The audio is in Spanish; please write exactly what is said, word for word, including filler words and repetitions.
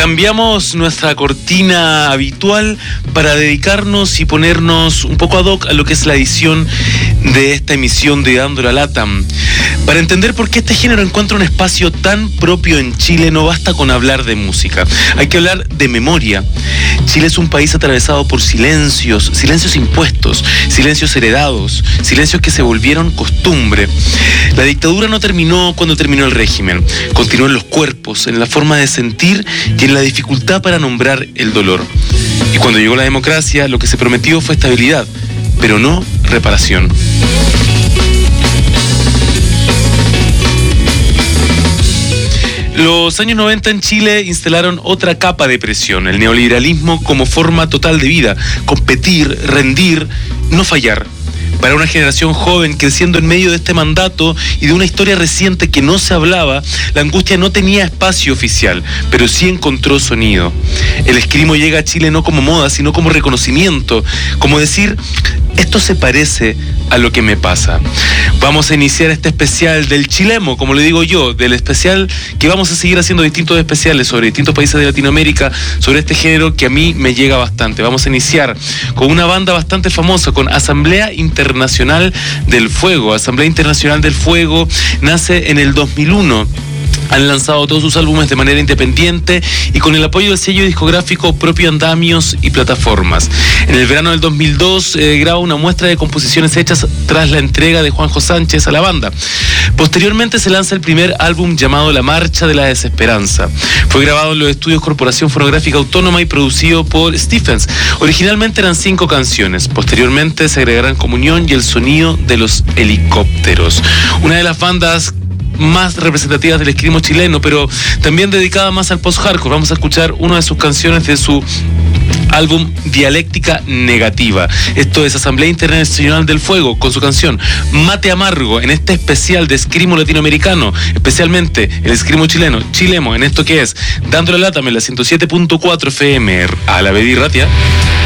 Cambiamos nuestra cortina habitual para dedicarnos y ponernos un poco ad hoc a lo que es la edición de esta emisión de Dando la Lata. Para entender por qué este género encuentra un espacio tan propio en Chile, no basta con hablar de música, hay que hablar de memoria. Chile es un país atravesado por silencios, silencios impuestos, silencios heredados, silencios que se volvieron costumbre. La dictadura no terminó cuando terminó el régimen, continuó en los cuerpos, en la forma de sentir y en la dificultad para nombrar el dolor. Y cuando llegó la democracia, lo que se prometió fue estabilidad, pero no reparación. Los años noventa en Chile instalaron otra capa de presión, el neoliberalismo como forma total de vida, competir, rendir, no fallar. Para una generación joven creciendo en medio de este mandato y de una historia reciente que no se hablaba, la angustia no tenía espacio oficial, pero sí encontró sonido. El escrimo llega a Chile no como moda, sino como reconocimiento, como decir, esto se parece a lo que me pasa. Vamos a iniciar este especial del chilemo, como le digo yo, del especial que vamos a seguir haciendo distintos especiales sobre distintos países de Latinoamérica, sobre este género que a mí me llega bastante. Vamos a iniciar con una banda bastante famosa, con Asamblea Internacional del Fuego. Asamblea Internacional del Fuego nace en el dos mil uno. Han lanzado todos sus álbumes de manera independiente y con el apoyo del sello discográfico Propio Andamios y Plataformas. En el verano del dos mil dos eh, graba una muestra de composiciones hechas tras la entrega de Juanjo Sánchez a la banda. Posteriormente se lanza el primer álbum llamado La Marcha de la Desesperanza. Fue grabado en los estudios Corporación Fonográfica Autónoma y producido por Stephens. Originalmente eran cinco canciones. Posteriormente se agregarán Comunión y El Sonido de los Helicópteros. Una de las bandas más representativas del escrimo chileno, pero también dedicada más al post-hardcore. Vamos a escuchar una de sus canciones de su álbum Dialéctica Negativa. Esto es Asamblea Internacional del Fuego con su canción Mate Amargo en este especial de escrimo latinoamericano, especialmente el escrimo chileno, chilemo, en esto que es Dando la Lata en la ciento siete punto cuatro F M a la Bedi Ratia.